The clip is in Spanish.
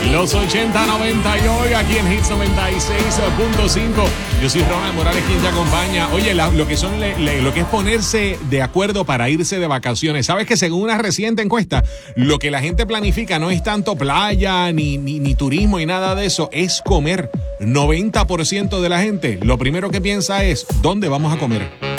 Los 80, 90 y hoy aquí en Hits 96.5. Yo soy Ronald Morales, quien te acompaña. Oye, lo que es ponerse de acuerdo para irse de vacaciones. Sabes que según una reciente encuesta, lo que la gente planifica no es tanto playa, ni turismo, y nada de eso, es comer. 90% de la gente lo primero que piensa es, ¿dónde vamos a comer?